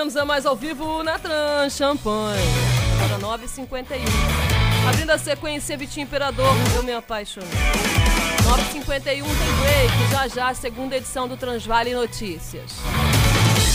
menos é mais ao vivo na Trans Champanhe. Para 9h51. Abrindo a sequência, Vitinho Imperador, Eu Me Apaixonei. 9h51 tem break, já já, segunda edição do Transvale Notícias.